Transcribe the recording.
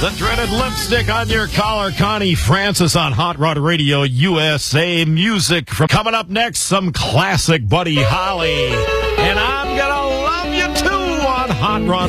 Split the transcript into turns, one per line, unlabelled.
The dreaded lipstick on your collar, Connie Francis on Hot Rod Radio USA. Music from coming up next, some classic Buddy Holly. And I'm gonna love you too on Hot Rod